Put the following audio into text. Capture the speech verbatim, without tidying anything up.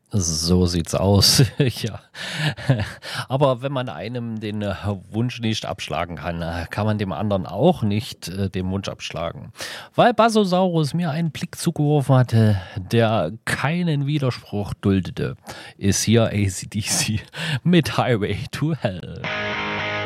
So sieht's aus, ja. Aber wenn man einem den, äh, Wunsch nicht abschlagen kann, äh, kann man dem anderen auch nicht, äh, den Wunsch abschlagen. Weil Basosaurus mir einen Blick zugeworfen hatte, der keinen Widerspruch duldete, ist hier A C/D C mit Highway to Hell.